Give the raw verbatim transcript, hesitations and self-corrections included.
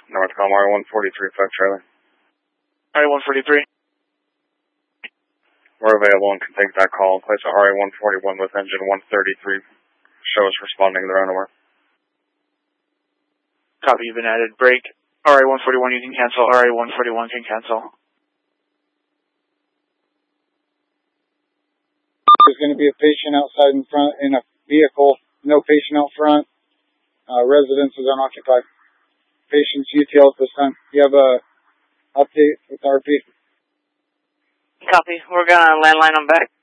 Northcom R one forty-three, five trailer. R one forty-three. We're available and can take that call in place of R A one forty-one with engine one thirty-three. Show us responding to the runaway. Copy, you've been added. Break. R A one forty-one, you can cancel. R A one forty-one can cancel. There's going to be a patient outside in front in a vehicle. No patient out front. Uh, residence is unoccupied. Patient's U T L at this time. You have a update with R P? Copy. We're going to landline on back.